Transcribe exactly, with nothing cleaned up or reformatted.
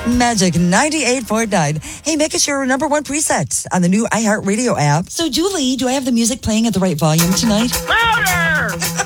Magic ninety-eight point nine. Hey, make us your number one preset on the new iHeartRadio app. So, Julie, do I have the music playing at the right volume tonight? Louder!